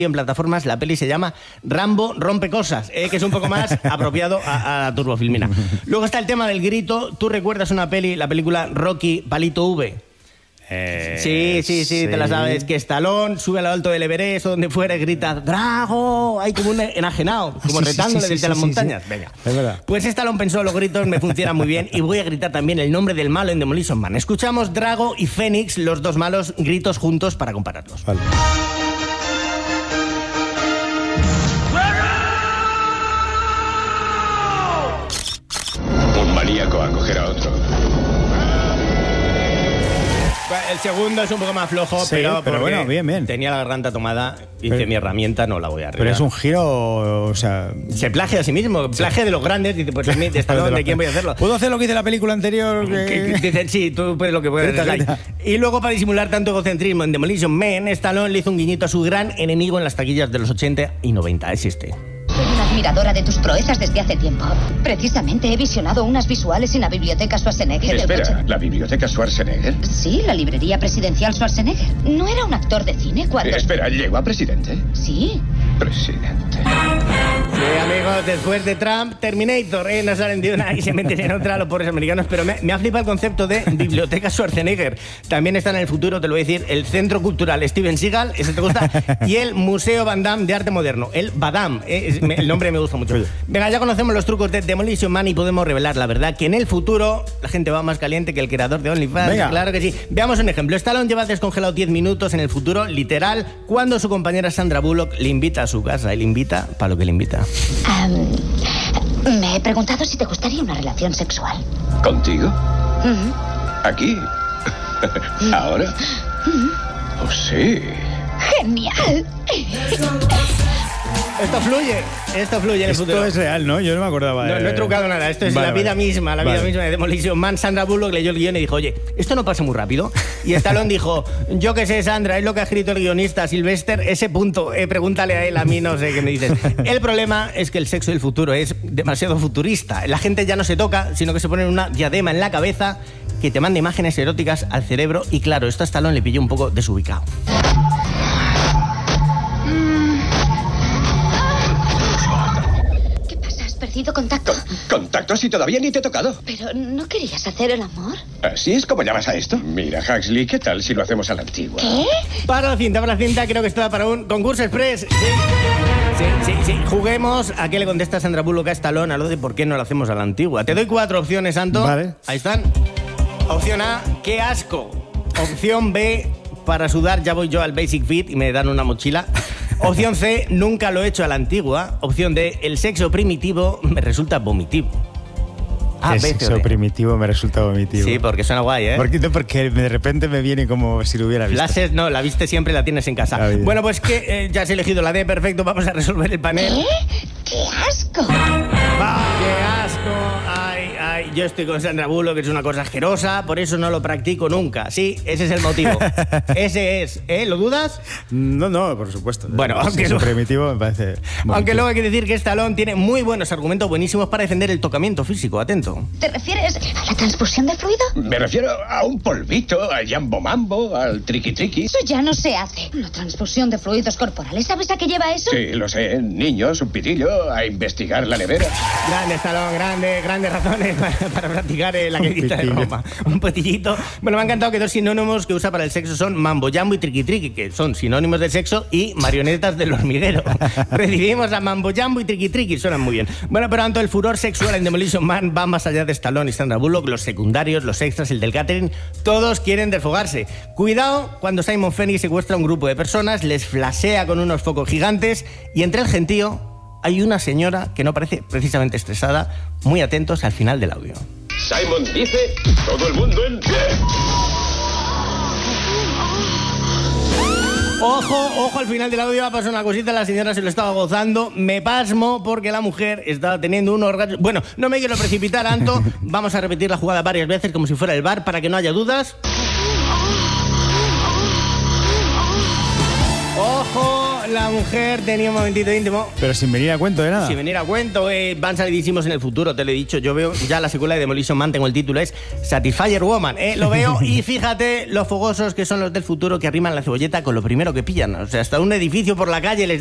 en plataformas. La peli se llama Rambo rompe cosas, que es un poco más apropiado a la turbofilmina. Luego está el tema del grito. ¿Tú recuerdas una peli, la película Rocky Palito V? Sí, te la sabes. Que Stallone sube al alto del Everest o donde fuera y grita ¡Drago! Hay como un enajenado, como retándole desde las montañas. Venga. Es verdad. Pues Stallone pensó, los gritos me funcionan muy bien y voy a gritar también el nombre del malo en Demolition Man. Escuchamos Drago y Fénix, los dos malos, gritos juntos para compararlos. Vale. Un maníaco a coger a otro. El segundo es un poco más flojo, Sí, pero bueno, bien. Tenía la garganta tomada y dice, mi herramienta no la voy a arreglar. Pero es un giro, o sea... Se plagia a sí mismo, plagia de los grandes. Dice, pues de Stallone, ¿de quién voy a hacerlo? ¿Puedo hacer lo que hice en la película anterior? Dicen, sí, tú puedes lo que puedes. Y luego, para disimular tanto egocentrismo en Demolition Man, Stallone le hizo un guiñito a su gran enemigo en las taquillas de los 80 y 90. Es este. Soy una admiradora de tus proezas desde hace tiempo. Precisamente he visionado unas visuales en la biblioteca Schwarzenegger. Espera, ¿la biblioteca Schwarzenegger? Sí, la librería presidencial Schwarzenegger. ¿No era un actor de cine cuando...? Espera, ¿llegó a presidente? Sí. Presidente. Sí, amigos, después de Trump, Terminator, no salen de una y se meten en otra los pobres americanos, pero me ha flipado el concepto de biblioteca Schwarzenegger. También está en el futuro, te lo voy a decir, el Centro Cultural Steven Seagal, ese te gusta, y el Museo Van Damme de Arte Moderno, el Badam, el nombre me gusta mucho. Venga, ya conocemos los trucos de Demolition Man y podemos revelar la verdad, que en el futuro la gente va más caliente que el creador de OnlyFans. Venga. Claro que sí. Veamos un ejemplo. Stallone lleva descongelado 10 minutos en el futuro, literal, cuando su compañera Sandra Bullock le invita a su casa y le invita para lo que le invita. Me he preguntado si te gustaría una relación sexual. ¿Contigo? ¿Aquí? ¿Ahora? Oh, sí. ¡Genial! Esto fluye en el futuro. Esto es real, ¿no? Yo no me acordaba. No he trucado nada. Esto es la vida misma de Demolition Man. Sandra Bullock leyó el guión y dijo, oye, esto no pasa muy rápido. Y Stallone dijo, yo qué sé, Sandra, es lo que ha escrito el guionista Sylvester, ese punto. Pregúntale a él, a mí no sé qué me dices. El problema es que el sexo del futuro es demasiado futurista. La gente ya no se toca, sino que se pone una diadema en la cabeza que te manda imágenes eróticas al cerebro. Y claro, esto a Stallone le pilló un poco desubicado. Perdido contacto. ¿Contacto si todavía ni te he tocado? ¿Pero no querías hacer el amor? ¿Así es como llamas a esto? Mira, Huxley, ¿qué tal si lo hacemos a la antigua? ¿Qué? Para la cinta, creo que está para un concurso express. Sí. Juguemos a qué le contesta Sandra Bullock a Stallone a lo de por qué no lo hacemos a la antigua. Te doy 4 opciones, Santo. Vale. Ahí están. Opción A, qué asco. Opción B, para sudar ya voy yo al Basic Fit y me dan una mochila. Opción C, nunca lo he hecho a la antigua. Opción D, el sexo primitivo me resulta vomitivo. El sexo primitivo me resulta vomitivo. Sí, porque suena guay, ¿eh? Porque de repente me viene como si lo hubiera visto. Flashes, no, la viste siempre, la tienes en casa. Bueno, pues que ya has elegido la D, perfecto, vamos a resolver el panel. ¡Qué asco! ¡Qué asco! Ay, yo estoy con Sandra Bullock, que es una cosa asquerosa, por eso no lo practico nunca. Sí, ese es el motivo. Ese es, ¿Lo dudas? No, por supuesto. Bueno, aunque lo primitivo me parece vomitivo. Aunque luego hay que decir que Stallone tiene muy buenos argumentos buenísimos para defender el tocamiento físico, atento. ¿Te refieres a la transfusión de fluido? Me refiero a un polvito, al Jambo Mambo, al Triqui Triqui. Eso ya no se hace. Una transfusión de fluidos corporales. ¿Sabes a qué lleva eso? Sí, lo sé. Niños, un pitillo, a investigar la nevera. Grande, Stallone, grandes razones para practicar la caidita de Roma. Un potillito. Bueno, me ha encantado que 2 sinónimos que usa para el sexo son mambo jambo y triqui triqui, que son sinónimos del sexo y marionetas del hormiguero. Recibimos a mambo jambo y triqui triqui, suenan muy bien. Bueno, pero tanto el furor sexual en Demolition Man va más allá de Stallone y Sandra Bullock, los secundarios, los extras, el del catering, todos quieren desfogarse. Cuidado cuando Simon Phoenix secuestra a un grupo de personas, les flasea con unos focos gigantes y entre el gentío hay una señora que no parece precisamente estresada. Muy atentos al final del audio. Simon dice, todo el mundo en pie. Ojo, al final del audio va a pasar una cosita, la señora se lo estaba gozando. Me pasmo porque la mujer estaba teniendo un orgasmo. Bueno, no me quiero precipitar, Anto. Vamos a repetir la jugada varias veces como si fuera el bar para que no haya dudas. ojo, la mujer tenía un momentito íntimo. Pero sin venir a cuento de nada. Sin venir a cuento, van salidísimos en el futuro, te lo he dicho. Yo veo ya la secuela de Demolition Man, tengo el título, es Satisfyer Woman. Lo veo y fíjate los fogosos que son los del futuro que arriman la cebolleta con lo primero que pillan. O sea, hasta un edificio por la calle les